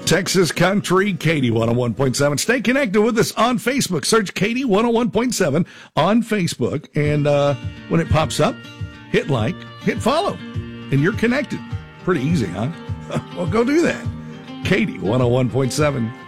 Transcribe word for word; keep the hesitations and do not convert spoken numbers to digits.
Texas Country, Katy one oh one point seven. Stay connected with us on Facebook. Search Katy one oh one point seven on Facebook. And uh, when it pops up, hit like, hit follow, and you're connected. Pretty easy, huh? Well, go do that. Katy one oh one point seven.